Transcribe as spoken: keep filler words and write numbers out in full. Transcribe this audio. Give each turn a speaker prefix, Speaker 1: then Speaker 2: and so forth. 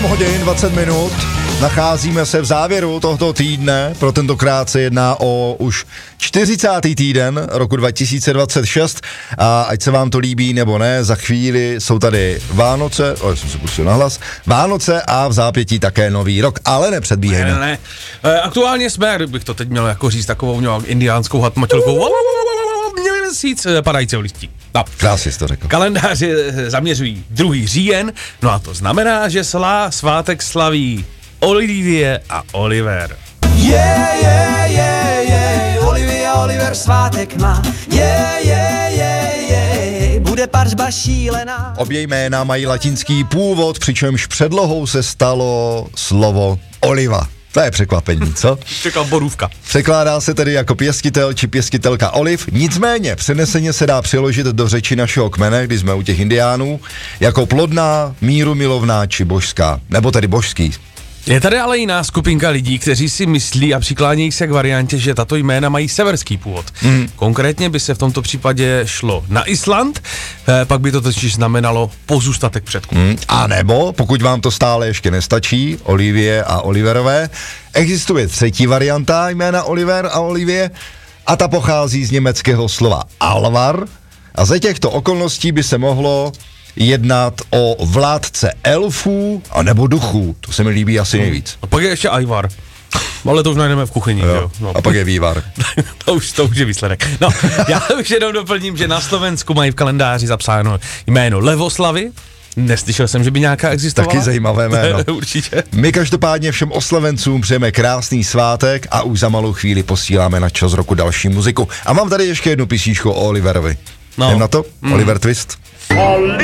Speaker 1: hodin dvacet minut. Nacházíme se v závěru tohoto týdne, pro tentokrát se jedná o už čtyřicátý týden roku dva tisíce dvacet šest a ať se vám to líbí nebo ne, za chvíli jsou tady Vánoce, o, já jsem se pustil nahlas, Vánoce a v zápětí také Nový rok, ale nepředbíhejme.
Speaker 2: Ne, ne, ne. Aktuálně jsme, kdybych to teď měl jako říct takovou nějak indiánskou hatmatilkou, měsíc padajícího listí. No.
Speaker 1: Krásně jsi to řekl.
Speaker 2: Kalendáři zaměřují druhý říjen, no a to znamená, že slá, svátek slaví Olivie a Oliver.
Speaker 3: Yeah, yeah, yeah, yeah, Olivia, Oliver svátek má. Yeah, yeah, yeah, yeah, bude pařba šílená.
Speaker 1: Obě jména mají latinský původ, přičemž předlohou se stalo slovo oliva. To je překvapení, co?
Speaker 2: Čekal borůvka.
Speaker 1: Překládá se tedy jako pěstitel či pěstitelka oliv, nicméně přeneseně se dá přiložit do řeči našeho kmene, když jsme u těch indiánů, jako plodná, mírumilovná či božská, nebo tedy božský.
Speaker 2: Je tady ale jiná skupinka lidí, kteří si myslí a přiklánějí se k variantě, že tato jména mají severský původ. Mm. Konkrétně by se v tomto případě šlo na Island, eh, pak by to totiž znamenalo pozůstatek předků.
Speaker 1: Mm. A nebo, pokud vám to stále ještě nestačí, Olivie a Oliverové, existuje třetí varianta jména Oliver a Olivie a ta pochází z německého slova Alvar a ze těchto okolností by se mohlo jednat o vládce elfů a nebo duchů. To se mi líbí asi nejvíc.
Speaker 2: A pak je ještě Ivar. Ale to už najdeme v kuchyni.
Speaker 1: Jo.
Speaker 2: Jo. No.
Speaker 1: A pak je Vývar.
Speaker 2: to, už, to už je výsledek. No, já už jenom doplním, že na Slovensku mají v kalendáři zapsáno jméno Levoslavy. Neslyšel jsem, že by nějaká existovala.
Speaker 1: Taky zajímavé jméno.
Speaker 2: Určitě.
Speaker 1: My každopádně všem oslavencům přejeme krásný svátek a už za malou chvíli posíláme na Čas roku další muziku. A mám tady ještě jednu písničku o Oliverovi. No. Jdem na to? Mm. Oliver Twist.
Speaker 4: Oliver!